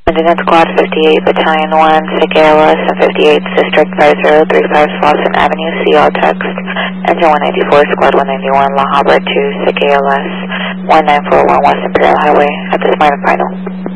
Lieutenant Squad 58, Battalion 1, SIG ALS, and 58th District 5035 Slauson Avenue, see all text. Engine 194, Squad 191, La Habra 2, SIG ALS, 1941 West Imperial Highway, at this minor final.